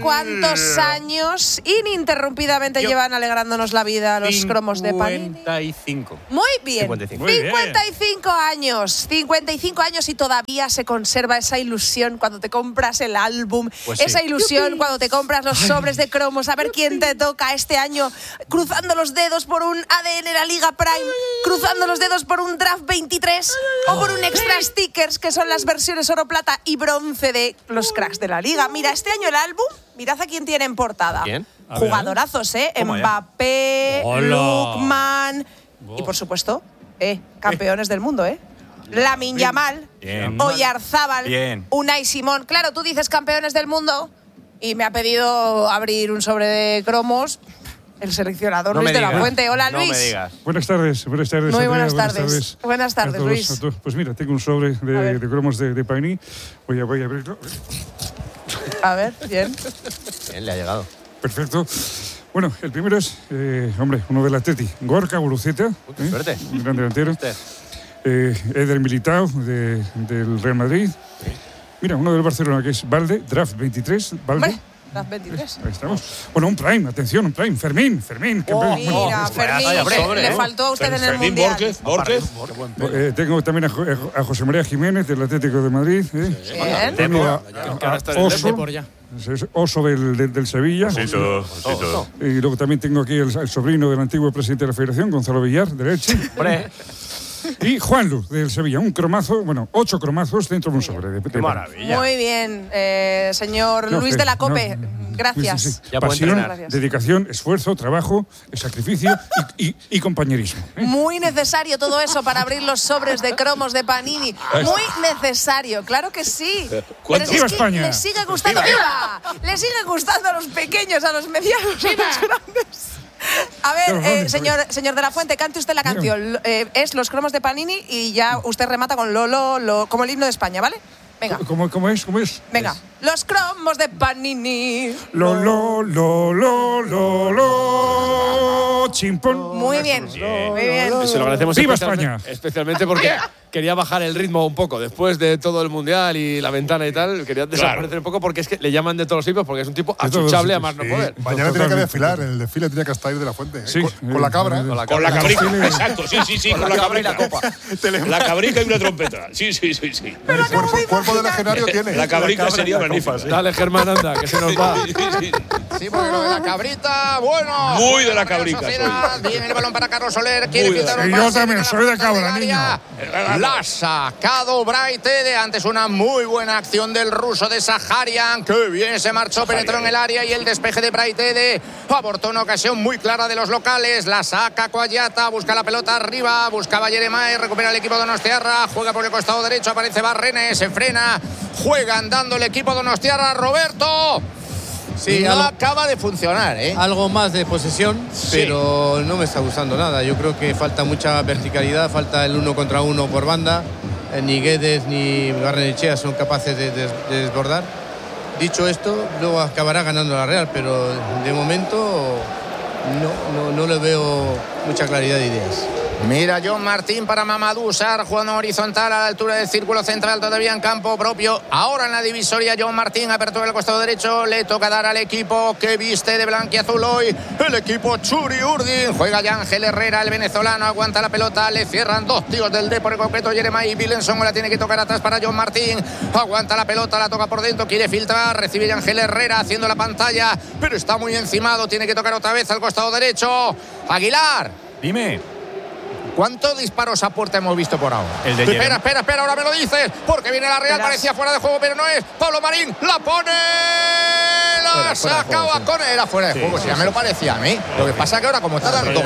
¿cuántos años ininterrumpidamente llevan alegrándonos la vida los cromos de Panini? 55. Muy bien. 55. 55 años. 55 años y todavía se conserva esa ilusión cuando te compras el álbum. Pues esa sí. ilusión cuando te compras los sobres de cromos. A ver quién te toca este año. Cruzando los dedos por un ADN la Liga Prime. Cruzando los dedos por un Draft 23. O por un Extra Stickers, que son las versiones oro, plata y bronce de los cracks de la Liga. Mira, este año el álbum, mirad a quién tiene en portada. ¿Quién? Jugadorazos, ¿Cómo ya? Mbappé, Hola. Lookman y por supuesto, campeones del mundo, Lamine Yamal, Bien. Oyarzábal, Bien. Unai Simón. Claro, tú dices campeones del mundo y me ha pedido abrir un sobre de cromos el seleccionador No Luis me de la digas. Fuente. Hola, No Luis. me digas. Buenas tardes. Muy Andrea, buenas tardes. Buenas tardes, a todos, Luis. a todos. Pues mira, tengo un sobre A ver. de cromos de Panini. Voy a abrirlo. A ver, bien. Bien, le ha llegado. Perfecto. Bueno, el primero es, uno del Atleti, Gorka Guruceta. qué suerte. Un gran delantero. Usted. Eder Militao, del Real Madrid. Mira, uno del Barcelona, que es Valde, Draft 23. Valde. Hombre, las 23. Ahí estamos. Bueno, un Prime, atención, un Prime. Fermín. Que Mira, Fermín, vaya sobre, le faltó a usted en el Fermín Mundial. Borges. tengo también a José María Jiménez, del Atlético de Madrid. Bien. Tengo a Que ahora está en el Oso. Depor ya. Es Oso del Sevilla. Oso. Y luego también tengo aquí el sobrino del antiguo presidente de la Federación, Gonzalo Villar, del Elche. Hombre, Y Juan Luz, del Sevilla. Un cromazo, 8 cromazos dentro de un sobre. qué maravilla. Muy bien, señor No, Luis que- de la Cope. no. Gracias. Sí. Ya puedo Pasión, entrenar. dedicación, esfuerzo, trabajo, sacrificio y compañerismo. Muy necesario todo eso para abrir los sobres de cromos de Panini. Muy necesario, claro que sí. Pero ¿Cuánto? si ¡Viva es que España! le sigue gustando, ¡viva! Le sigue gustando a los pequeños, a los medianos, a los grandes. A ver, señor de la Fuente, cante usted la canción. Es los cromos de Panini y ya usted remata con lo como el himno de España, ¿vale? Venga, ¿Cómo es? venga. Los cromos de Panini. Chimpón. Muy bien, muy bien. Se lo agradecemos ¡Viva especialmente, España! especialmente porque quería bajar el ritmo un poco. Después de todo el Mundial y la ventana y tal, quería desaparecer un poco porque es que le llaman de todos los tipos porque es un tipo De todos achuchable a los más no sitios, poder. sí. Mañana tenía que Totalmente. desfilar, en el desfile tenía que estar ahí de la Fuente. Sí, con la cabra. Con la Cabrica, Sí. exacto, sí, con la cabra y cabrica. la copa. La cabrica y una trompeta. Sí. Cuerpo de legionario tiene. La cabrica sería magnífica. Dale, Germán, anda, que se nos va. Sí. Sí, porque lo de la cabrita, bueno. Muy de la cabrica Sociedad, viene el balón para Carlos Soler, quiere Muy de- filtrar un Sí, yo pase, también viene a la soy de puerta del cabra, área. La ha sacado Braithwaite antes una muy buena acción del ruso de Saharian. Que bien se marchó, penetró en el área y el despeje de Braithwaite abortó una ocasión muy clara de los locales. La saca Coayata, busca la pelota arriba, buscaba Jeremai, recupera el equipo donostiarra, juega por el costado derecho, aparece Barrene, se frena, juega andando el equipo donostiarra. Roberto. Sí, no algo- acaba de funcionar, Algo más de posesión, pero no me está gustando nada. Yo creo que falta mucha verticalidad, falta el 1 contra 1 por banda. Ni Guedes ni Barrenechea son capaces de desbordar. Dicho esto, luego acabará ganando la Real, pero de momento no le veo mucha claridad de ideas. Mira John Martín para Mamadou Sarr, jugando horizontal a la altura del círculo central, todavía en campo propio. Ahora en la divisoria John Martín, apertura del costado derecho, le toca dar al equipo que viste de blanquiazul hoy, el equipo Churi Urdin. Juega ya Ángel Herrera, el venezolano, aguanta la pelota, le cierran dos tíos del Depor en concreto, Jeremai y Bilenson, la tiene que tocar atrás para John Martín. Aguanta la pelota, la toca por dentro, quiere filtrar, recibe ya Ángel Herrera haciendo la pantalla, pero está muy encimado, tiene que tocar otra vez al costado derecho. Aguilar. Dime. ¿Cuántos disparos a puerta hemos visto por ahora? El de espera, ahora me lo dices, porque viene la Real, Verás. parecía fuera de juego, pero no es. Pablo Marín, la pone, la saca Bacone, era fuera de juego, si ya me lo parecía a mí. Lo que pasa que ahora, como tardan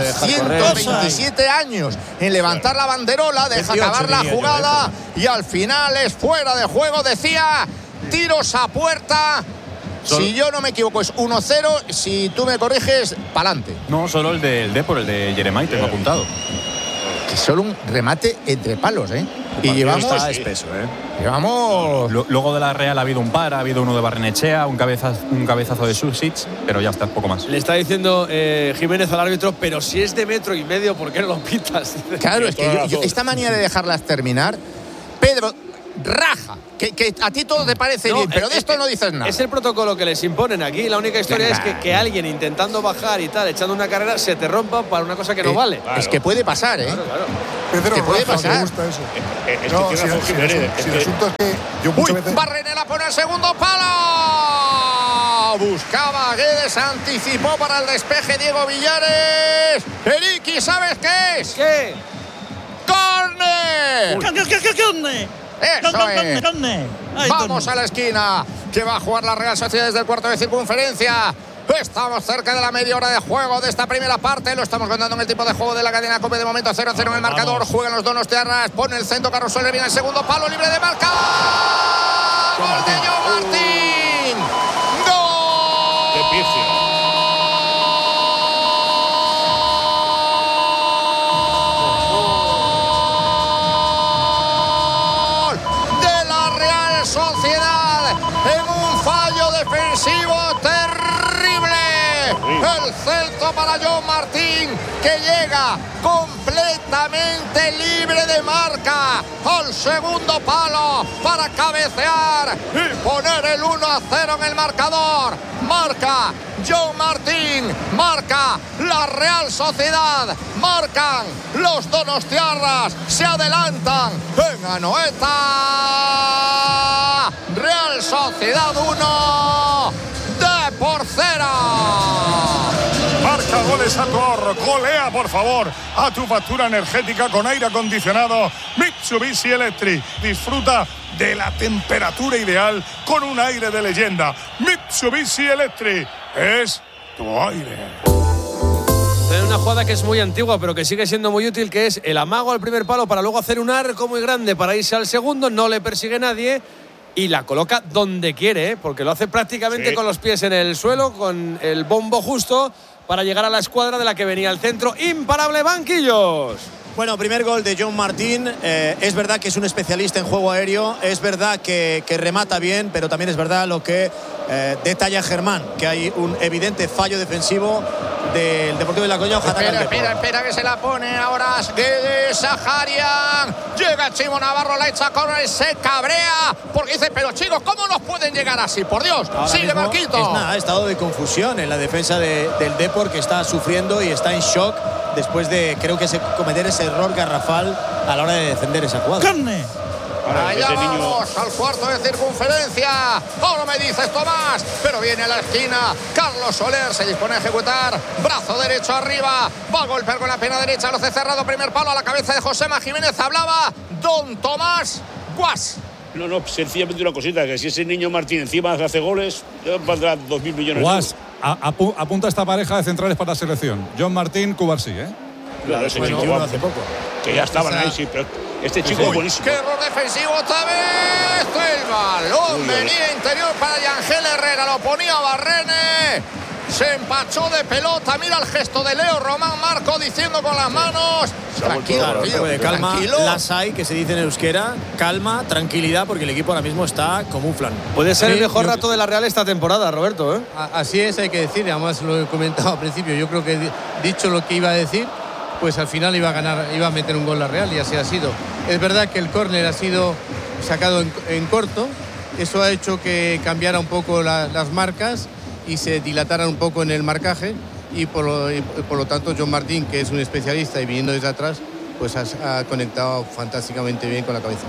227 años en levantar la banderola, deja 28 acabar la diría yo, jugada y al final es fuera de juego, decía, tiros a puerta. Si yo no me equivoco, es 1-0. Si tú me corriges, pa'lante. No, solo el del Depor, el de Jeremai, tengo apuntado. Que solo un remate entre palos, Y llevamos. Está espeso, Llevamos. Luego de la Real ha habido un par, ha habido uno de Barrenechea, un cabezazo de Susic, pero ya está, poco más. Le está diciendo Jiménez al árbitro, pero si es de 1,5 metros, ¿por qué no lo pitas? Claro, es que esta manía de dejarlas terminar. Pedro, raja. Que a ti todo te parece bien, pero de esto no dices nada. Es el protocolo que les imponen aquí. La única historia es que alguien intentando bajar y tal, echando una carrera, se te rompa para una cosa que no vale. Claro. Es que puede pasar, ¿eh? Claro. Pedro que puede Rafa, pasar. Me gusta eso. No, si el asunto es que yo muchas veces... Barrene la pone al segundo palo. Buscaba Guedes, anticipó para el despeje Diego Villares. Eriki, ¿sabes qué es? ¿Qué? ¡Córner! Eso es. Vamos a la esquina, que va a jugar la Real Sociedad desde el cuarto de circunferencia. Estamos cerca de la media hora de juego de esta primera parte. Lo estamos contando en el tipo de juego de la cadena COPE. De momento 0-0 en el marcador. Juegan los donostiarras. Pone el centro Carlos Soler. Viene el segundo palo libre de marca. ¡Gol de Joe Martín! ¡Gol! ¡Qué pifia! De la Real Sociedad en un fallo defensivo terrible. El centro para Joe Martín, que llega completamente libre de marca al segundo palo para cabecear y poner el 1-0 en el marcador. Marca Joe Martín, marca la Real Sociedad, marcan los donostiarras, se adelantan en Anoeta. Real Sociedad 1, Depor 0. Marca goles a tu ahorro, golea por favor a tu factura energética con aire acondicionado Mitsubishi Electric. Disfruta de la temperatura ideal con un aire de leyenda. Mitsubishi Electric es tu aire. Hay una jugada que es muy antigua, pero que sigue siendo muy útil, que es el amago al primer palo para luego hacer un arco muy grande para irse al segundo. No le persigue nadie y la coloca donde quiere, porque lo hace prácticamente con los pies en el suelo, con el bombo justo para llegar a la escuadra de la que venía el centro. Imparable, banquillos. Bueno, primer gol de Joe Martín. Es verdad que es un especialista en juego aéreo, es verdad que remata bien, pero también es verdad lo que detalla Germán, que hay un evidente fallo defensivo del Deportivo de La Coruña. Espera que se la pone ahora Guedes, Saharian. Llega Chimo Navarro, la echa corner y se cabrea porque dice, pero chicos, ¿cómo nos pueden llegar así? Por Dios, sigue Marquito. Ha estado de confusión en la defensa del Depor, que está sufriendo y está en shock después de, creo que cometer ese error garrafal a la hora de defender esa jugada. Allá vamos al cuarto de circunferencia. Ahora me dices Tomás, pero viene a la esquina Carlos Soler, se dispone a ejecutar, brazo derecho arriba, va a golpear con la pierna derecha, lo hace cerrado, primer palo a la cabeza de Josema Jiménez. Hablaba don Tomás Guas. No, sencillamente una cosita, que si ese niño Martín encima hace goles, valdrá 2.000 millones. Guas, apunta esta pareja de centrales para la selección. John Martín, Cubarsí, ¿eh? Claro, ese chico hace poco. Que ya estaban ahí, sí, pero este chico es buenísimo. ¡Qué error defensivo otra vez! El balón venía interior para Yangel Herrera, lo ponía Barrene. Se empachó de pelota, mira el gesto de Leo Román Marco diciendo con las manos. Tranquilo, tío, de calma, tranquilo. las hay, que se dice en euskera, calma, tranquilidad, porque el equipo ahora mismo está como un flan. Puede ser el mejor rato de la Real esta temporada, Roberto, ¿eh? Así es, hay que decir, además lo he comentado al principio, yo creo que dicho lo que iba a decir, pues al final iba a ganar, iba a meter un gol la Real y así ha sido. Es verdad que el córner ha sido sacado en corto, eso ha hecho que cambiara un poco las marcas y se dilataran un poco en el marcaje y por lo tanto John Martín, que es un especialista y viniendo desde atrás, pues ha conectado fantásticamente bien con la cabeza.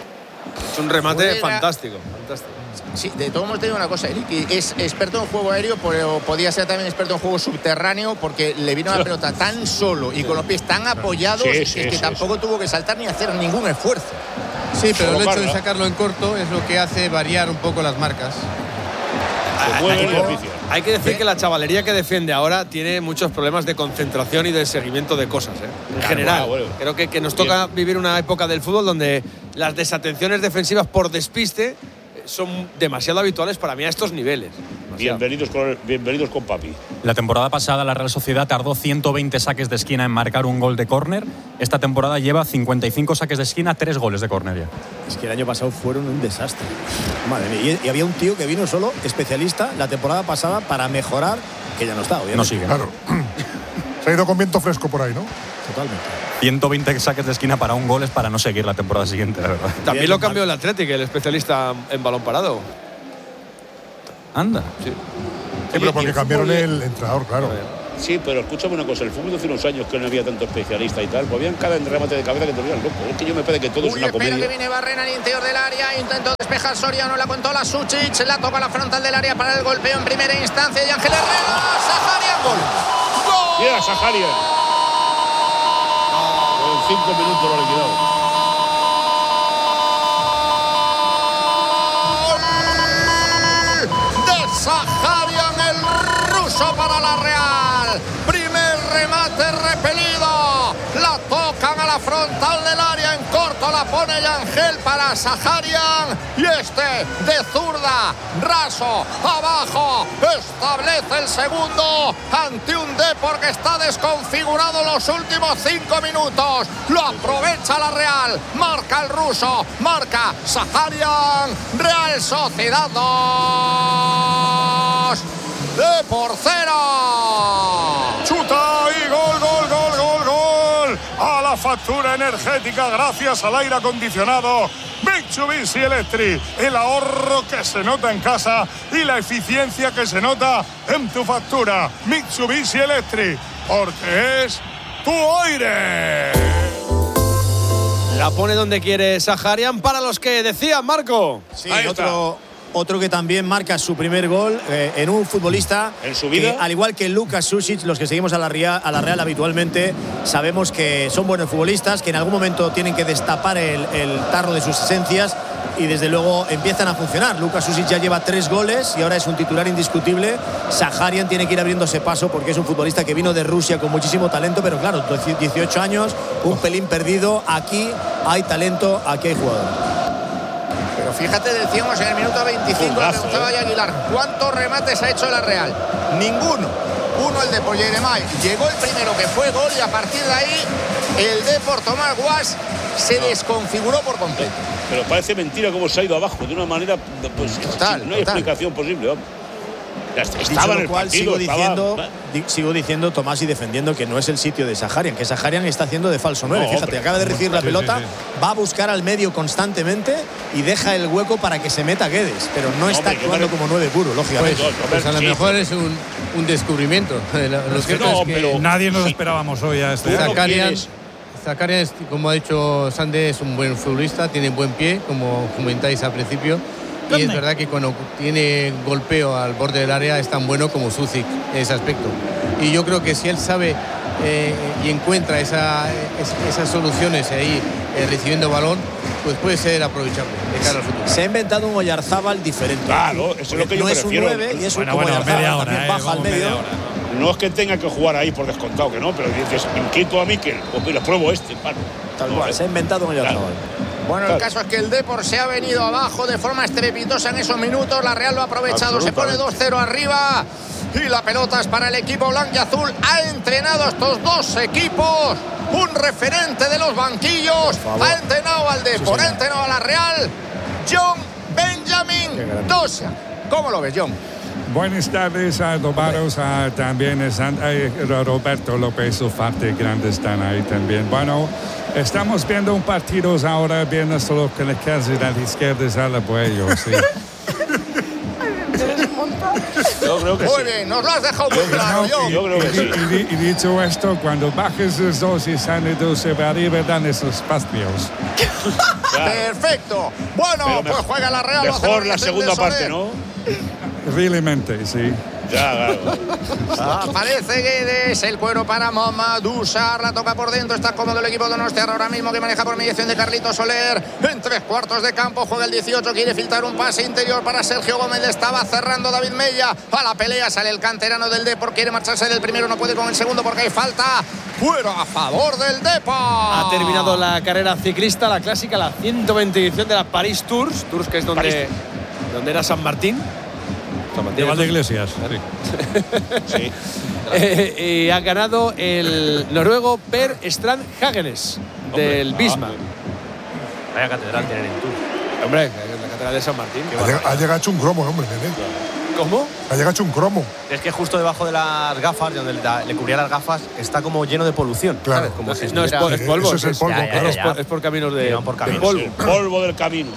Es un remate fantástico. Sí, de todos modos te digo una cosa, Eric, es experto en juego aéreo, pero podía ser también experto en juego subterráneo porque le vino la pelota tan solo y con los pies tan apoyados que tampoco tuvo que saltar ni hacer ningún esfuerzo. Sí, pero el hecho de sacarlo en corto es lo que hace variar un poco las marcas. Hay que decir que la chavalería que defiende ahora tiene muchos problemas de concentración y de seguimiento de cosas, en general. Creo que nos toca vivir una época del fútbol donde las desatenciones defensivas por despiste son demasiado habituales para mí a estos niveles. Bienvenidos con papi. La temporada pasada la Real Sociedad tardó 120 saques de esquina en marcar un gol de córner. Esta temporada lleva 55 saques de esquina, 3 goles de córner ya. Es que el año pasado fueron un desastre. Madre mía. Y había un tío que vino solo, especialista, la temporada pasada para mejorar, que ya no está, obviamente. No sigue. Claro. Se ha ido con viento fresco por ahí, ¿no? Totalmente. 120 saques de esquina para un gol es para no seguir la temporada siguiente, la verdad. También lo cambió el Athletic, el especialista en balón parado. Anda. Sí. Sí, pero porque cambiaron el entrenador, claro. Sí, pero escúchame una cosa, el fútbol de hace unos años que no había tanto especialista y tal, pues habían cada remate de cabeza que te volvían loco. Es que yo me parece que todo es una comedia. Que viene Barrena al interior del área, intentó despejar Soriano, la contó la Suchic, la toca a la frontal del área para el golpeo en primera instancia y Ángel Herrera, Saharian, gol. ¡Gol! Mira, Saharian. En 5 minutos lo ha liquidado. Saharian, el ruso para la Real. Primer remate repelido. La tocan a la frontal del área en corto. La pone Yangel para Saharian. Y este de zurda. Raso. Abajo. Establece el segundo ante un Depor que está desconfigurado los últimos 5 minutos. Lo aprovecha la Real. Marca el ruso. Marca Saharian. Real Sociedad 2. Depor 0. Chuta y gol, gol, gol, gol, gol. A la factura energética gracias al aire acondicionado Mitsubishi Electric. El ahorro que se nota en casa y la eficiencia que se nota en tu factura. Mitsubishi Electric, porque es tu aire. La pone donde quiere Saharian para los que decían, Marco. Sí, otro que también marca su primer gol en un futbolista en su vida, que, al igual que Lukas Sušić, los que seguimos a la Real habitualmente sabemos que son buenos futbolistas, que en algún momento tienen que destapar el tarro de sus esencias y desde luego empiezan a funcionar. Lukas Sušić ya lleva 3 goles y ahora es un titular indiscutible. Saharian tiene que ir abriéndose paso porque es un futbolista que vino de Rusia con muchísimo talento, pero claro, 18 años, un pelín perdido. Aquí hay talento, aquí hay jugador. Pero fíjate, decíamos en el minuto 25 le preguntaba a Aguilar ¿cuántos remates ha hecho la Real? Ninguno. Uno el de Polleremay. Llegó el primero que fue gol y a partir de ahí el Depor Tomás Guas se desconfiguró por completo. Pero parece mentira cómo se ha ido abajo de una manera pues, total, no hay explicación posible. Vamos. Estaba en el partido, sigo diciendo, Tomás, y defendiendo que no es el sitio de Saharian, que Saharian está haciendo de falso 9. Fíjate, acaba de recibir la pelota, va a buscar al medio constantemente y deja el hueco para que se meta Guedes, pero no está actuando como 9 puro, lógicamente. Pues a lo mejor es un descubrimiento. Pero nadie nos esperábamos hoy a este. Saharian, como ha dicho Sande, es un buen futbolista, tiene buen pie, como comentáis al principio. Y es verdad que cuando tiene golpeo al borde del área es tan bueno como Sušić en ese aspecto. Y yo creo que si él sabe y encuentra esas soluciones ahí recibiendo balón, pues puede ser aprovechable de cara al futuro. Se ha inventado un Oyarzábal diferente. Claro, eso es lo que yo prefiero. No es un 9 y es un Oyarzábal, también baja al medio. No es que tenga que jugar ahí por descontado, que no, pero dices, inquieto a Mikel, pues mira, pruebo este, claro. Tal cual, se ha inventado un Oyarzábal. Bueno, el caso es que el Depor se ha venido abajo de forma estrepitosa en esos minutos. La Real lo ha aprovechado, se pone 2-0 arriba y la pelota es para el equipo blanquiazul. Ha entrenado estos dos equipos, un referente de los banquillos. Ha entrenado al Depor, ha entrenado a la Real, John Benjamin Dosa. ¿Cómo lo ves, John? Buenas tardes a todos, también están Roberto López, Ufarte, grande están ahí también. Bueno, estamos viendo un partido ahora, viendo solo que le queda de la izquierda es al abuelo, sí. Yo creo que muy bien, nos lo has dejado muy claro, yo creo que sí. Y dicho esto, cuando bajes los dos y salen dos se arriba, dan esos espacios. Perfecto. Bueno, pues juega la Real. Mejor la segunda parte, ¿no? Realmente, sí. Ya, claro. Aparece Guedes, el cuero para Mamadou Sarr, la toca por dentro, está cómodo el equipo de Donostiarra ahora mismo, que maneja por mediación de Carlitos Soler, en 3/4 de campo, juega el 18, quiere filtrar un pase interior para Sergio Gómez, le estaba cerrando David Mella, a la pelea sale el canterano del Depor, quiere marcharse del primero, no puede con el segundo porque hay falta, fuera a favor del Depor. Ha terminado la carrera ciclista, la clásica, la 120 edición de la Paris Tours, que es donde era San Martín. De Valdeiglesias. Sí. Y ha ganado el noruego Per Strand Hagenes del Bismarck. Vaya catedral tienen en Tours. Hombre, la catedral de San Martín. Ha llegado hecho un cromo, hombre. ¿Cómo? Gallega ha hecho un cromo. Es que justo debajo de las gafas, donde le cubría las gafas, está como lleno de polución. Claro. ¿sabes? Como si No, es estuviera- polvo. Eso es el polvo, claro. Es por caminos de, No, por de caminos. polvo. El polvo del camino.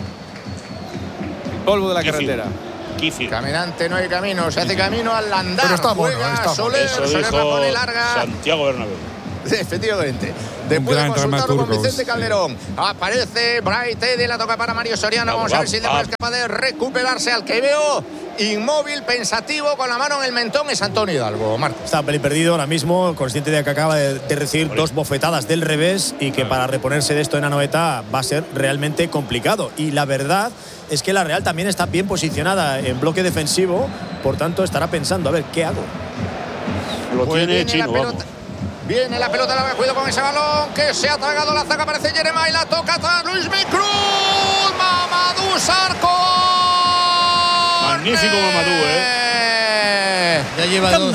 Polvo de la Kifir. carretera. Kifir. Caminante no hay camino, se hace camino al andar. Pero está bueno, Juega está bueno. Soler, Eso Soler la dijo pone larga. Santiago Bernabéu. Efectivamente. Después de gran consultarlo con dramaturgo. Vicente Calderón, aparece Bright de la toca para Mario Soriano. Vamos a ver si el Depor es capaz de recuperarse. Al que veo inmóvil, pensativo, con la mano en el mentón, es Antonio Hidalgo. Marta. Está pelín perdido ahora mismo, consciente de que acaba de recibir 2 bofetadas del revés y que para reponerse de esto en Anoeta va a ser realmente complicado. Y la verdad es que la Real también está bien posicionada en bloque defensivo, por tanto estará pensando, a ver, ¿qué hago? Lo Pues tiene viene Chino, la pelota. vamos. Viene la pelota larga, cuidado con ese balón que se ha tragado la zaga, aparece Jeremai, la toca atrás Luismi Cruz, Mamadou Sarko. Magnífico Mamadou, Ya lleva dos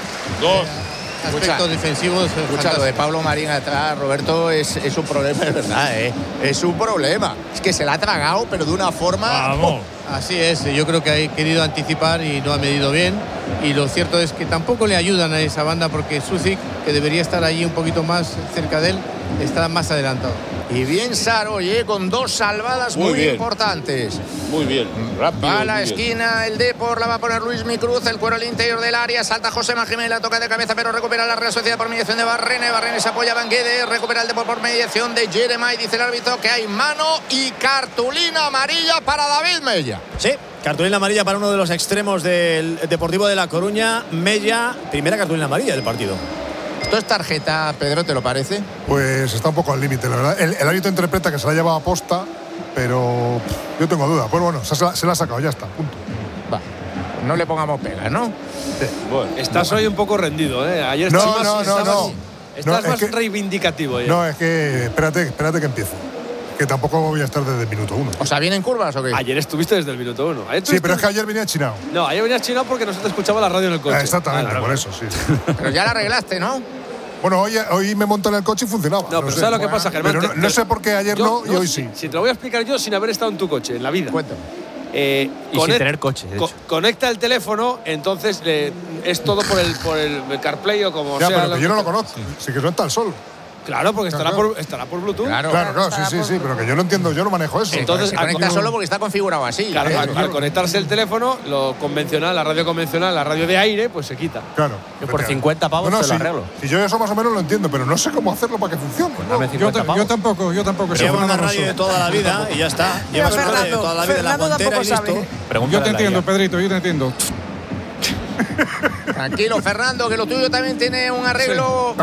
aspectos defensivos. Escucha, lo de Pablo Marín atrás, Roberto, es un problema, es verdad, es un problema. Es que se la ha tragado, pero de una forma. Vamos. Así es, yo creo que ha querido anticipar y no ha medido bien. Y lo cierto es que tampoco le ayudan a esa banda porque Sucic, que debería estar allí un poquito más cerca de él, está más adelantado. Y bien Saroy, con 2 salvadas muy bien. importantes. Muy bien, rápido. Va a la muy bien. esquina, el Depor la va a poner Luismi Cruz, el cuero al interior del área, salta José Jiménez, la toca de cabeza, pero recupera la Real Sociedad por mediación de Barrene. Barrene se apoya a Banguede, recupera el Depor por mediación de Jeremai. Dice el árbitro que hay mano y cartulina amarilla para David Mella. Sí, cartulina amarilla para uno de los extremos del Deportivo de La Coruña. Mella, primera cartulina amarilla del partido. ¿Esto es tarjeta, Pedro, te lo parece? Pues está un poco al límite, la verdad. El árbitro interpreta que se la ha llevado a posta, pero yo tengo dudas. Pues bueno, se la ha sacado, ya está, punto. Va, no le pongamos pega, ¿no? Bueno, Estás hoy un poco rendido, ¿eh? Ayer No, estabas, no, estabas- no. estás No, es más que- reivindicativo. No, es que espérate que empiezo. Que tampoco voy a estar desde el minuto 1. O sea, ¿vienen curvas o qué? Ayer estuviste desde el minuto 1. Sí, pero es que ayer venía chinado. No, ayer venías chinado porque no se te escuchaba la radio en el coche. Exactamente, Claro, por claro. eso, sí. Pero ya la arreglaste, ¿no? Bueno, hoy me monté en el coche y funcionaba. No, pero sé. ¿sabes lo que pasa, Germán? Pero no sé por qué ayer no y hoy sí. Si te lo voy a explicar yo sin haber estado en tu coche, en la vida. Cuéntame. Y sin tener coche, de hecho. Conecta el teléfono, entonces es todo por el CarPlay o como Ya, sea. pero que yo no lo conozco. Sí que no está el sol. Claro, porque estará por Bluetooth. Claro, sí, pero que yo no entiendo, yo no manejo eso. Entonces, se conecta al- solo porque está configurado así. Claro, al conectarse el teléfono, lo convencional, la radio convencional, la radio de aire, pues se quita. Claro. Yo por 50 pavos te lo sí, arreglo. Si yo eso más o menos lo entiendo, pero no sé cómo hacerlo para que funcione. ¿no? Dame 50 pavos. Yo tampoco. Lleva una Fernando radio Alonso. de toda la vida y ya está. Lleva una radio de toda la vida en la Fernando guantera y tampoco listo. sabe. Yo te a la entiendo, IA. Pedrito, yo te entiendo. Tranquilo, Fernando, que lo tuyo también tiene un arreglo.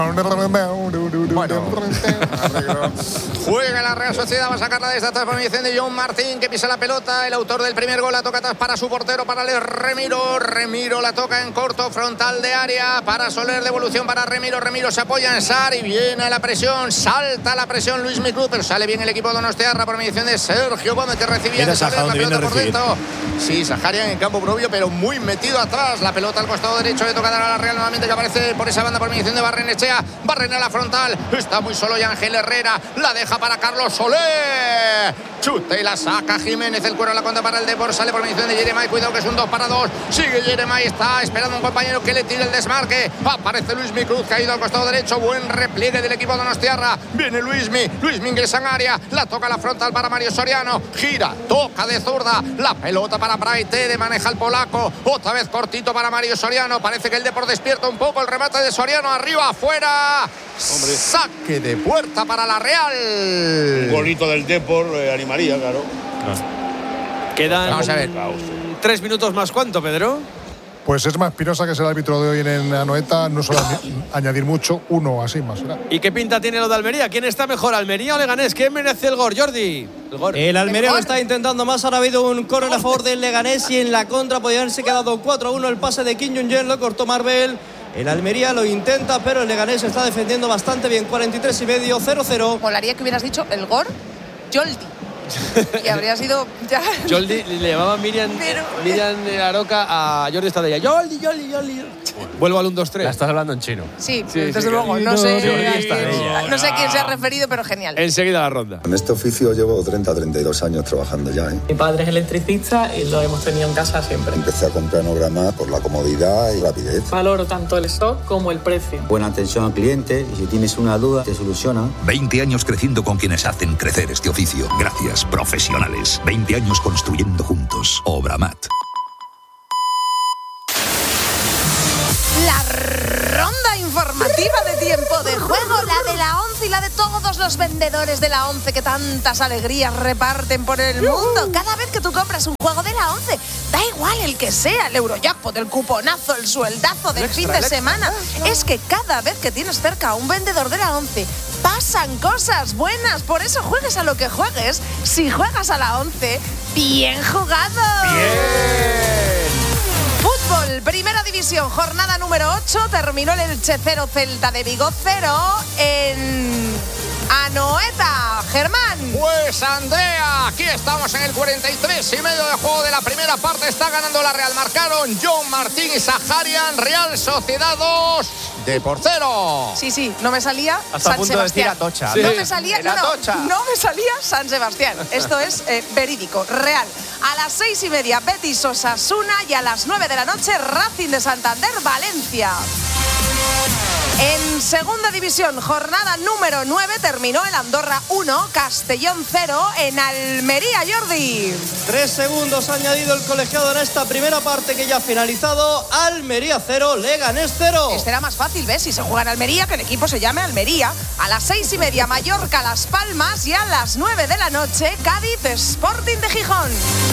Juega la Real Sociedad, va a sacarla desde atrás por mediación de John Martín, que pisa la pelota. El autor del primer gol la toca atrás para su portero, para Remiro. Remiro la toca en corto, frontal de área. Para Soler, devolución para Remiro. Remiro se apoya en Sar y viene a la presión. Salta la presión Luis Cruz, pero sale bien el equipo de Donostiarra por mediación de Sergio Gómez, que recibía Mira de Soler Saja la dónde pelota viene a por recibir. dentro. Sí, Saharian en campo propio, pero muy metido atrás. La pelota al costado derecho, le toca dar a la Real nuevamente, que aparece por esa banda por mediación de Barrenechea. Barrene a la frontal, está muy solo y Ángel Herrera la deja para Carlos Soler. Chuta y la saca Jiménez, el cuero a la cuenta para el Depor, sale por mediación de Jeremai, cuidado que es un 2-2. Sigue Jeremai, está esperando un compañero que le tire el desmarque. Aparece Luismi Cruz, caído al costado derecho, buen repliegue del equipo de Donostiarra. Viene Luismi ingresa en área, la toca a la frontal para Mario Soriano, gira, toca de zurda, la pelota para Braitede, maneja el polaco, otra vez cortito para Mario Soriano, parece que el Depor despierta un poco, el remate de Soriano, arriba, afuera, saque de puerta para la Real. un golito del Depor animaría, claro. Quedan Vamos a ver. 3 minutos más. ¿Cuánto, Pedro? Pues es más Espinosa, que es el árbitro de hoy en Anoeta, no suele añadir mucho, uno así más. ¿verdad? ¿Y qué pinta tiene lo de Almería? ¿Quién está mejor, Almería o Leganés? ¿Quién merece el gol, Jordi? El gol. El Almería lo está intentando más. Ahora ha habido un córner a favor del Leganés y en la contra podría haberse quedado 4-1. El pase de Kim Jong-un lo cortó Marbel. El Almería lo intenta, pero el Leganés está defendiendo bastante bien. 43 y medio, 0-0. Molaría que hubieras dicho el gol Joldi. Y habría sido ya. Jordi le llamaba Miriam Aroca a Jordi Estadella. Jordi. Vuelvo al 1, 2, 3. La estás hablando en chino. Sí, desde luego. No sé a quién se ha referido, pero genial. Enseguida la ronda. En este oficio llevo 32 años trabajando ya. Mi padre es electricista y lo hemos tenido en casa siempre. Empecé a comprar Nogramat por la comodidad y rapidez. Valoro tanto el stock como el precio. Buena atención al cliente y si tienes una duda te soluciona. 20 años creciendo con quienes hacen crecer este oficio. Gracias, profesionales. 20 años construyendo juntos. Obramat. La ronda informativa de tiempo de juego, la de la 11 y la de todos los vendedores de la 11 que tantas alegrías reparten por el mundo. Cada vez que tú compras un juego de la 11, da igual el que sea, el Eurojackpot, el cuponazo, el sueldazo del fin de semana. Es que cada vez que tienes cerca a un vendedor de la 11, pasan cosas buenas. Por eso juegues a lo que juegues. Si juegas a la 11, ¡bien jugado! ¡Bien! Fútbol, Primera División, jornada número 8. Terminó el Elche 0, Celta de Vigo 0 en Anoeta. Germán. Pues Andrea, aquí estamos en el 43 y medio de juego de la primera parte. Está ganando la Real. Marcaron John Martín y Saharian. Real Sociedad 2, Depor 0. Sí, no me salía hasta San punto de decir Sebastián. Atocha. Sí. No me salía, Atocha. no me salía San Sebastián. Esto es verídico, real. A las 6:30, Betis Osasuna, y a las 9 de la noche, Racing de Santander, Valencia. En segunda división, jornada número 9, terminó el Andorra 1, Castellón 0 en Almería, Jordi. 3 segundos ha añadido el colegiado en esta primera parte que ya ha finalizado. Almería 0, Leganés 0. Este era más fácil, ¿ves? Si se juega en Almería, que el equipo se llame Almería. A las 6:30, Mallorca, Las Palmas, y a las 9 de la noche, Cádiz, Sporting de Gijón.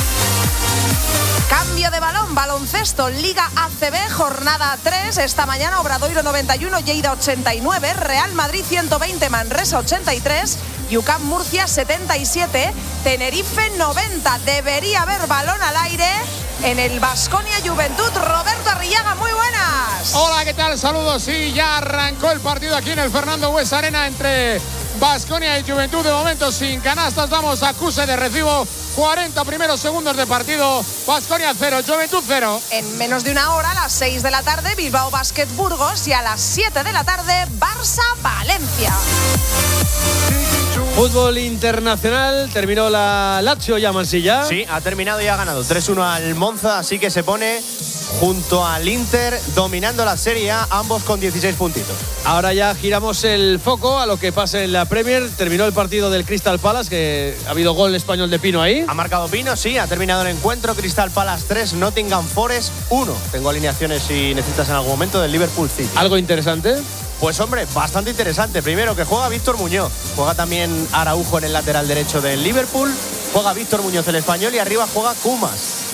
Cambio de balón, baloncesto, Liga ACB, jornada 3. Esta mañana, Obradoiro 91, Lleida 89, Real Madrid 120, Manresa 83, UCAM Murcia 77, Tenerife 90. Debería haber balón al aire en el Baskonia Juventud. Roberto Arrillaga, muy buenas. Hola, ¿qué tal? Saludos. Sí, ya arrancó el partido aquí en el Fernando Buesa Arena entre Baskonia y Juventud. De momento sin canastas, vamos a acuse de recibo. 40 primeros segundos de partido. Baskonia 0, Juventud 0. En menos de una hora, a las 6 de la tarde, Bilbao Basket Burgos, y a las 7 de la tarde, Barça Valencia. Fútbol internacional, terminó la Lazio ya, Mansilla. Sí, ha terminado y ha ganado 3-1 al Monza, así que se pone junto al Inter dominando la Serie A, ambos con 16 puntitos. Ahora ya giramos el foco a lo que pasa en la Premier. Terminó el partido del Crystal Palace, que ha habido gol español de Pino ahí. Ha marcado Pino, sí, ha terminado el encuentro. Crystal Palace 3, Nottingham Forest 1. Tengo alineaciones si necesitas en algún momento del Liverpool City. ¿Algo interesante? Pues hombre, bastante interesante. Primero que juega Víctor Muñoz, juega también Araujo en el lateral derecho del Liverpool, juega Víctor Muñoz el español y arriba juega Kumas.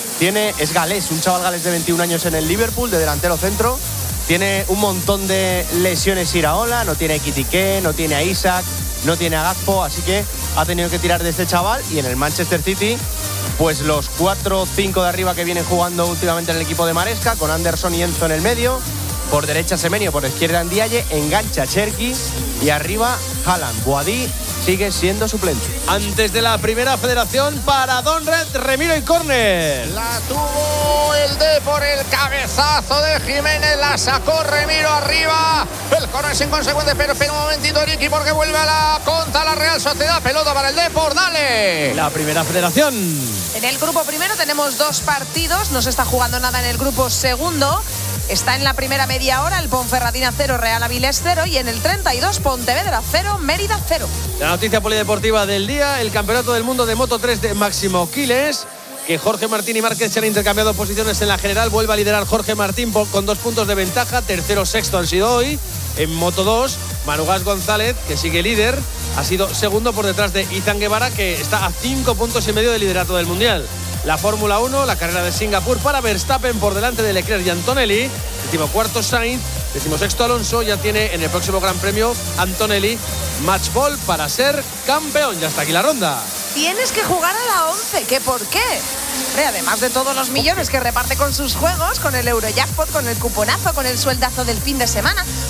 Es galés, un chaval galés de 21 años en el Liverpool, de delantero centro. Tiene un montón de lesiones Iraola, no tiene a Ekitike, no tiene a Isaac, no tiene a Gakpo, así que ha tenido que tirar de este chaval. Y en el Manchester City, pues los 4 o 5 de arriba que vienen jugando últimamente en el equipo de Maresca, con Anderson y Enzo en el medio. Por derecha Semenyo, por izquierda Ndiaye, engancha Cherki y arriba Haaland. Boadí sigue siendo suplente. Antes de la primera federación, para Donred, remiro y córner. La tuvo el D por el cabezazo de Jiménez, la sacó Remiro arriba. El córner es inconsecuente, pero espera un momentito Ricky porque vuelve a la contra la Real Sociedad. Pelota para el Depor, dale. La primera federación. En el grupo primero tenemos 2 partidos, no se está jugando nada en el grupo segundo. Está en la primera media hora el Ponferradina 0, Real Avilés 0, y en el 32 Pontevedra 0, Mérida 0. La noticia polideportiva del día, el Campeonato del Mundo de Moto 3 de Máximo Quiles, que Jorge Martín y Márquez se han intercambiado posiciones en la general. Vuelve a liderar Jorge Martín con 2 puntos de ventaja. Tercero, sexto han sido hoy. En Moto 2, Manugas González, que sigue líder, ha sido segundo por detrás de Izan Guevara, que está a 5 puntos y medio del liderato del Mundial. La Fórmula 1, la carrera de Singapur para Verstappen por delante de Leclerc y Antonelli. 14º Sainz, 16º Alonso. Ya tiene en el próximo Gran Premio Antonelli match ball para ser campeón. Ya está aquí la ronda. Tienes que jugar a la 11, ¿qué por qué? Además de todos los millones que reparte con sus juegos, con el Eurojackpot, con el cuponazo, con el sueldazo del fin de semana,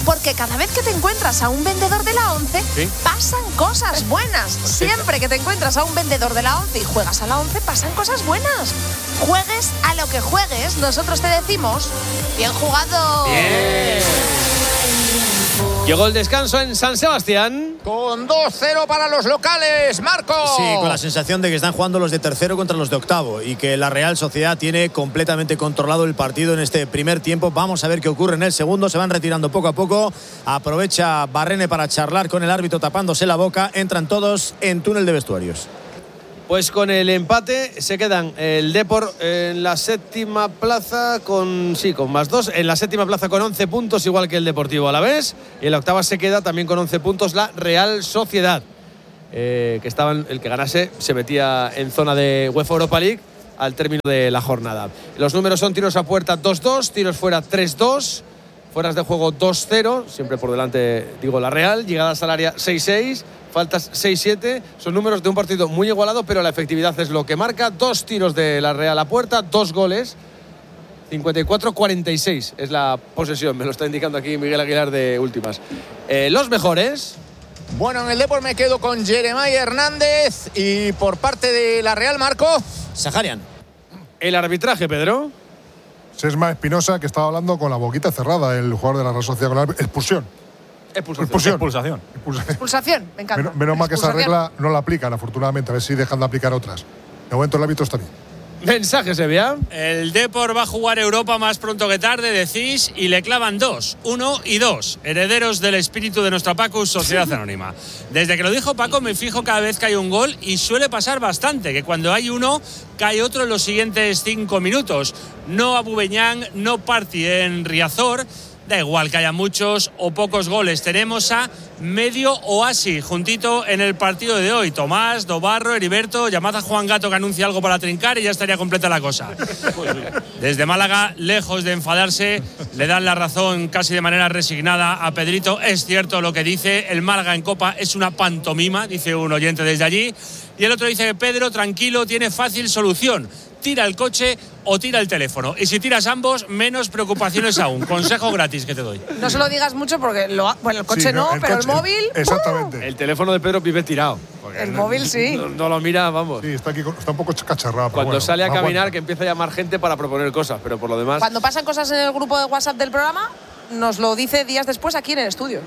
Porque cada vez que te encuentras a un vendedor de la 11, pasan cosas buenas. Siempre que te encuentras a un vendedor de la 11 y juegas a la 11, pasan cosas buenas. Juegues a lo que juegues, nosotros te decimos, bien jugado. Bien. Llegó el descanso en San Sebastián. Con 2-0 para los locales, Marco. Sí, con la sensación de que están jugando los de tercero contra los de octavo y que la Real Sociedad tiene completamente controlado el partido en este primer tiempo. Vamos a ver qué ocurre en el segundo. Se van retirando poco a poco. Aprovecha Barrene para charlar con el árbitro tapándose la boca. Entran todos en túnel de vestuarios. Pues con el empate se quedan el Depor en la séptima plaza con +2. En la séptima plaza con 11 puntos, igual que el Deportivo Alavés. Y en la octava se queda también con 11 puntos la Real Sociedad. Que el que ganase se metía en zona de UEFA Europa League al término de la jornada. Los números son tiros a puerta 2-2, tiros fuera 3-2, fueras de juego 2-0, siempre por delante digo la Real, llegadas al área 6-6. Faltas 6-7, son números de un partido muy igualado, pero la efectividad es lo que marca. 2 tiros de la Real a puerta, 2 goles. 54-46 es la posesión, me lo está indicando aquí Miguel Aguilar de Últimas. Los mejores. Bueno, en el Depor me quedo con Jeremiah Hernández y por parte de la Real, Marco, Saharian. El arbitraje, Pedro. Sesma Espinosa, que estaba hablando con la boquita cerrada, el jugador de la Real Sociedad con la expulsión. Expulsación. Expulsación, me encanta. Menos mal que esa regla no la aplican, afortunadamente. A ver si dejan de aplicar otras. De momento el árbitro está bien. Mensaje, Sevilla. El Depor va a jugar Europa más pronto que tarde, decís, y le clavan 2, 1 y 2. Herederos del espíritu de nuestra Pacus, Sociedad Anónima. Desde que lo dijo Paco, me fijo cada vez que hay un gol y suele pasar bastante, que cuando hay uno, cae otro en los siguientes 5 minutos. No Abubeñán, no Party en Riazor. Da igual que haya muchos o pocos goles. Tenemos a medio oasis juntito en el partido de hoy. Tomás, Dobarro, Heriberto, llamad a Juan Gato que anuncia algo para trincar y ya estaría completa la cosa. Desde Málaga, lejos de enfadarse, le dan la razón casi de manera resignada a Pedrito. Es cierto lo que dice, el Málaga en Copa es una pantomima, dice un oyente desde allí. Y el otro dice que Pedro, tranquilo, tiene fácil solución. Tira el coche o tira el teléfono. Y si tiras ambos, menos preocupaciones aún. Consejo gratis que te doy. No se lo digas mucho porque el coche no, pero el móvil. Exactamente. El teléfono de Pedro vive tirado. El móvil sí. No lo mira, vamos. Sí, está un poco cacharrado. Cuando sale a caminar, que empieza a llamar gente para proponer cosas, pero por lo demás. Cuando pasan cosas en el grupo de WhatsApp del programa, nos lo dice días después aquí en el estudio.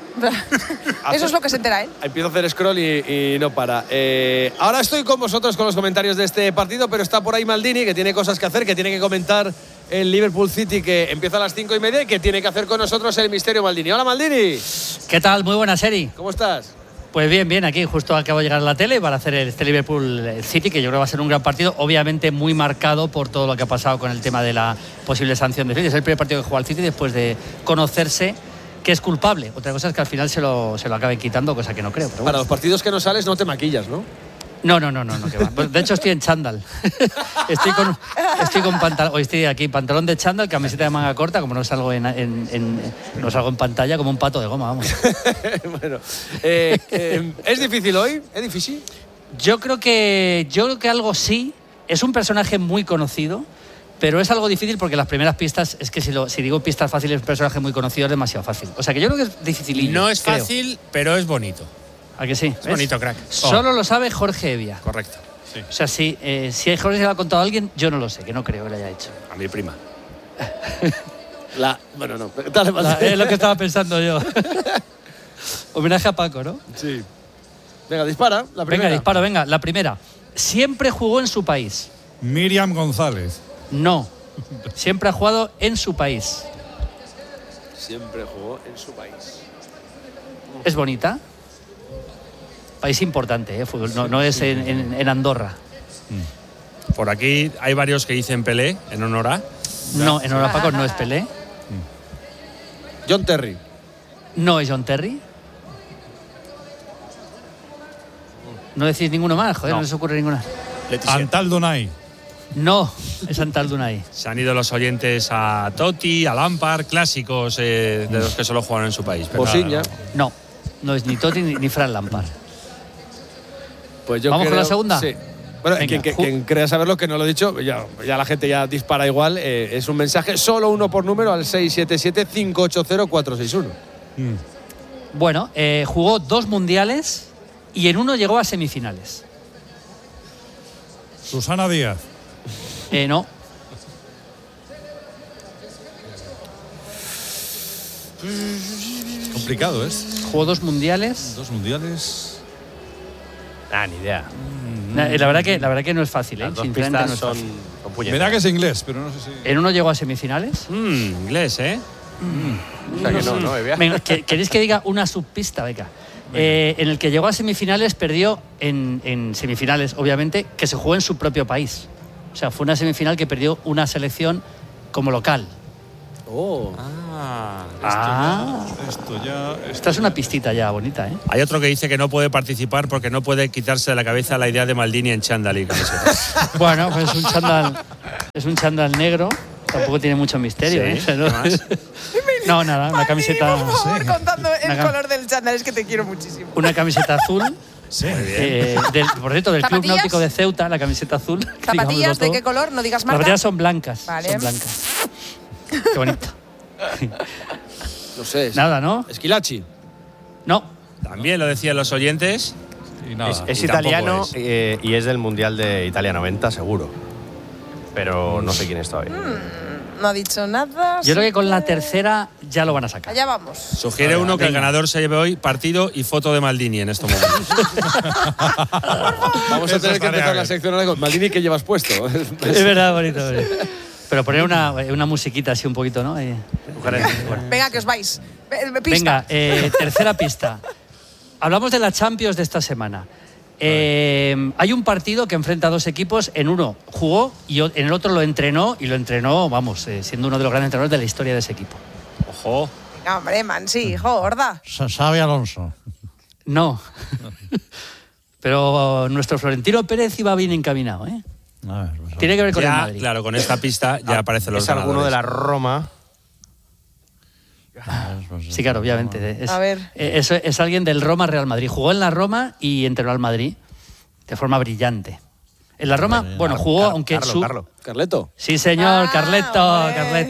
Eso es lo que se entera él. Empiezo a hacer scroll y no para. Ahora estoy con vosotros con los comentarios de este partido, pero está por ahí Maldini, que tiene cosas que hacer, que tiene que comentar el Liverpool City, que empieza a las 5:30 y que tiene que hacer con nosotros el misterio Maldini. Hola, Maldini. ¿Qué tal? Muy buena serie. ¿Cómo estás? Pues bien, aquí justo acabo de llegar a la tele para hacer este Liverpool City, que yo creo que va a ser un gran partido, obviamente muy marcado por todo lo que ha pasado con el tema de la posible sanción de City. Es el primer partido que juega el City después de conocerse que es culpable. Otra cosa es que al final se lo acaben quitando, cosa que no creo. Pero bueno. Para los partidos que no sales no te maquillas, ¿no? No, que va. De hecho estoy en chándal. Estoy con pantalón, hoy estoy aquí, pantalón de chándal, camiseta de manga corta, como no salgo no salgo en pantalla, como un pato de goma, vamos. Bueno, ¿es difícil hoy? ¿Es difícil? Yo creo que algo sí. Es un personaje muy conocido, pero es algo difícil porque las primeras pistas, es que si digo pistas fáciles, un personaje muy conocido es demasiado fácil. O sea que yo creo que es dificilillo. No es fácil, pero es bonito. ¿A que sí? Es bonito, crack. Solo lo sabe Jorge Evia. Correcto. Sí. O sea, si Jorge se lo ha contado a alguien, yo no lo sé, que no creo que lo haya hecho. A mi prima. Bueno, no. Dale, es lo que estaba pensando yo. Homenaje a Paco, ¿no? Sí. Venga, dispara. La primera. Venga, disparo, venga. La primera. Siempre jugó en su país. Miriam González. No. Siempre ha jugado en su país. Siempre jugó en su país. ¿Es bonita? País importante, fútbol. No es en Andorra. Por aquí hay varios que dicen Pelé en honor a. No, en honor a Paco no es Pelé. John Terry. No es John Terry. No decís ninguno más, joder, no les ocurre ninguna. Antal Dunay. No, es Antal Dunay. Se han ido los oyentes a Totti, a Lampard, clásicos de los que solo jugaron en su país. Posiña. No es ni Totti ni Fran Lampard. Pues yo ¿Vamos creo, con la segunda? Sí. Bueno, quien crea saberlo, que no lo he dicho, ya la gente ya dispara igual. Es un mensaje, solo uno por número, al 677-580-461. Bueno, jugó 2 mundiales y en uno llegó a semifinales. Susana Díaz. No. Complicado, ¿es? Jugó 2 mundiales. 2 mundiales. Ni idea. La verdad que no es fácil, Las dos sinceramente pistas no es fácil. son puñeteras. Verá que es inglés, pero no sé si... En uno llegó a semifinales. Inglés, ¿eh? O sea que no, Bebia. Venga, ¿queréis que diga una subpista? Venga. En el que llegó a semifinales, perdió en semifinales, obviamente, que se jugó en su propio país. O sea, fue una semifinal que perdió una selección como local. Esta es una pistita ya bonita, ¿eh? Hay otro que dice que no puede participar porque no puede quitarse de la cabeza la idea de Maldini en chándal y camiseta. Bueno, pues es un chándal negro. Tampoco tiene mucho misterio, Sí, ¿eh? O sea, ¿qué más? no, nada, una camiseta. Por favor, contando el Una color del chándal, es que te quiero muchísimo. Una camiseta azul. Sí. Por cierto, del Club ¿Zapatillas? Náutico de Ceuta, la camiseta azul. ¿Zapatillas de qué color? No digas Las marca. zapatillas son blancas. Vale. Son blancas. Qué bonito. No sé. Nada, ¿no? Esquilachi. No. También lo decían los oyentes. Y nada. Es Y tampoco italiano es. y es del Mundial de Italia 90, seguro. Pero no sé quién es todavía. No ha dicho nada. Yo creo que con la tercera ya lo van a sacar. Allá vamos. Sugiere uno que el ganador se lleve hoy partido y foto de Maldini en estos momentos. Vamos a tener que empezar la sección ahora con Maldini, ¿qué llevas puesto? Es verdad, bonito. Pero poner una musiquita así un poquito, ¿no? Bueno. Venga, que os vais. Venga, Pista. tercera pista. Hablamos de la Champions de esta semana. Hay un partido que enfrenta a 2 equipos. En uno jugó y en el otro lo entrenó. Y lo entrenó, vamos, siendo uno de los grandes entrenadores de la historia de ese equipo. Ojo. Venga, hombre, Mansi, gorda. Xavi Alonso. No. Pero nuestro Florentino Pérez iba bien encaminado, ¿eh? Tiene que ver con el Ya, Madrid. claro, con esta pista ya aparecen los Es alguno de la ganadores. Roma. Sí, claro, obviamente. A ver. Es alguien del Roma Real Madrid. Jugó en la Roma y entrenó al Madrid de forma brillante. En la Roma, bueno, jugó, aunque Carleto. Sí, señor, Carleto.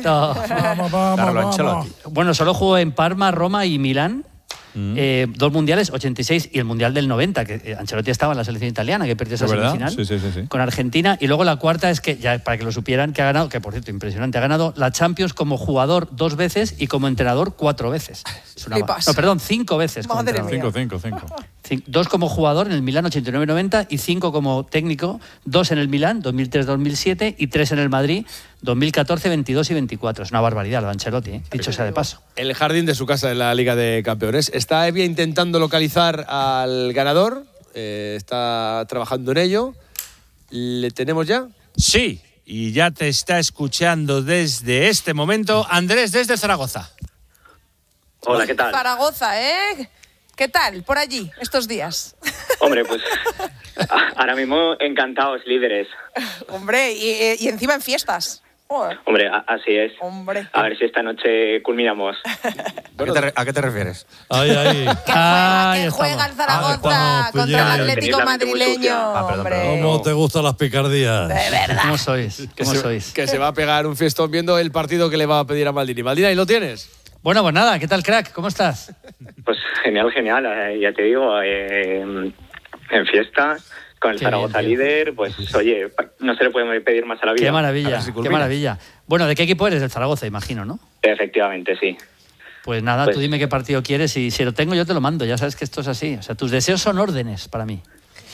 Carlo Ancelotti. Bueno, solo jugó en Parma, Roma y Milán. 2 mundiales, 86 y el mundial del 90, que Ancelotti estaba en la selección italiana, que perdió esa semifinal Sí. con Argentina. Y luego la cuarta es que, ya para que lo supieran, que ha ganado, que por cierto, impresionante, ha ganado la Champions como jugador 2 veces y como entrenador 4 veces. Es una Flipas. no, perdón, 5 veces. Como Madre entrenador. mía. 5. 2 como jugador en el Milán 89-90 y 5 como técnico, 2 en el Milán 2003-2007 y 3 en el Madrid 2014, 22 y 24. Es una barbaridad lo de Ancelotti, dicho sea de paso. El jardín de su casa en la Liga de Campeones. Está Evia intentando localizar al ganador. Está trabajando en ello. ¿Le tenemos ya? Sí, y ya te está escuchando desde este momento Andrés desde Zaragoza. Hola, ¿qué tal? Zaragoza, ¿eh? ¿Qué tal por allí estos días? Hombre, pues ahora mismo encantados, líderes. Hombre, y encima en fiestas. Joder. Hombre, así es. Hombre. A ver si esta noche culminamos. ¿A qué te refieres? Que juega el Zaragoza contra el Atlético madrileño. Hombre. ¿Cómo te gustan las picardías? De verdad. ¿Cómo sois? Que se va a pegar un fiestón viendo el partido que le va a pedir a Maldini. Maldini, ¿ahí lo tienes? Bueno, pues nada, ¿qué tal, crack? ¿Cómo estás? Pues genial. Ya te digo, en fiesta, con el Zaragoza líder, pues oye, no se le puede pedir más a la vida. Qué maravilla, qué maravilla. Bueno, ¿de qué equipo eres? Del Zaragoza, imagino, ¿no? Efectivamente, sí. Pues nada, Pues- tú dime qué partido quieres y si lo tengo yo te lo mando. Ya sabes que esto es así. O sea, tus deseos son órdenes para mí.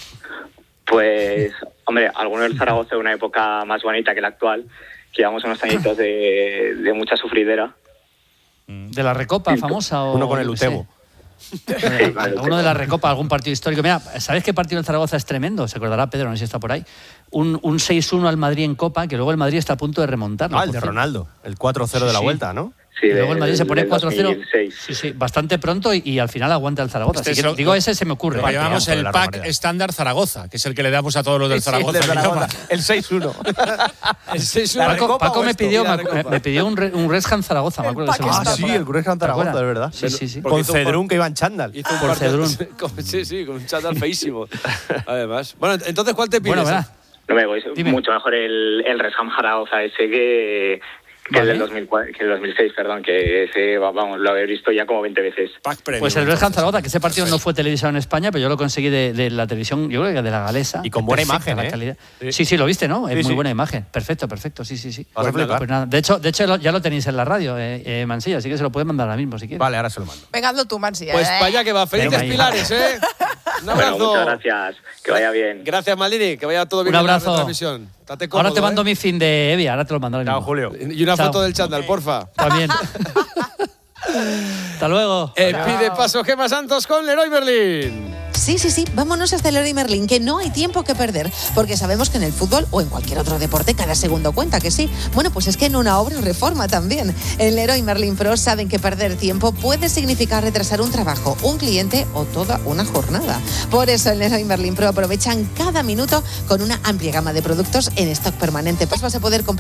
Pues, hombre, alguno del Zaragoza de una época más bonita que la actual, que llevamos unos añitos de mucha sufridera. ¿De la Recopa famosa o...? Uno con el yo qué sé? Utebo. Alguno de la Recopa, algún partido histórico. Mira, ¿sabes qué partido del Zaragoza es tremendo? Se acordará Pedro, no sé si está por ahí. Un 6-1 al Madrid en Copa, que luego el Madrid está a punto de remontarlo. El de Ronaldo. El 4-0 de la vuelta, ¿no? Sí, Y luego el Madrid se pone del 4-0. 2006. Sí, bastante pronto y al final aguanta el Zaragoza. Este Así que es digo, ese se me ocurre. Lo llamamos el la pack Romareda. estándar Zaragoza, que es el que le damos a todos los del Zaragoza. El 6-1. El 6-1. Paco me pidió un Red Ham Zaragoza, me acuerdo de ese Ah, momento. sí, el Gresham Zaragoza, acuerdas? de verdad. Sí. Con Cedrún, que iba en chándal. Hizo un Por partido- Cedrún. Sí, con un chándal feísimo. Además. Bueno, entonces, ¿cuál te pides? Bueno, verá. No me voy, Dime. mucho mejor el Resham Zaragoza ese Que el del 2006, perdón, que ese, vamos, lo he visto ya como 20 veces. Pues el Berjan Zaragoza, que ese partido no fue televisado en España, pero yo lo conseguí de la televisión, yo creo que de la galesa. Y con buena Perfecta imagen, la calidad. Sí, lo viste, ¿no? Es muy buena imagen. Perfecto, sí. Vas a flipar. Pues nada. De hecho, ya lo tenéis en la radio, Mansilla, así que se lo puedes mandar ahora mismo si quieres. Vale, ahora se lo mando. Venga, hazlo tú, Mansilla. Pues para allá que va. Felices Pilares, ¿eh? Un abrazo. Bueno, muchas gracias. Que vaya bien. Gracias, Maldini. Que vaya todo bien. Un abrazo. En la retransmisión. Date cómodo, ahora te mando mi fin de Evia, ahora te lo mando. Chao, Julio. Y una foto del chándal, porfa. También. Hasta luego. Pide paso Gemma Santos con Leroy Merlin. Sí, vámonos hasta Leroy Merlin, que no hay tiempo que perder, porque sabemos que en el fútbol o en cualquier otro deporte cada segundo cuenta, que sí. Bueno, pues es que en una obra o reforma también. En Leroy Merlin Pro saben que perder tiempo puede significar retrasar un trabajo, un cliente o toda una jornada. Por eso en Leroy Merlin Pro aprovechan cada minuto con una amplia gama de productos en stock permanente. Pues vas a poder comprar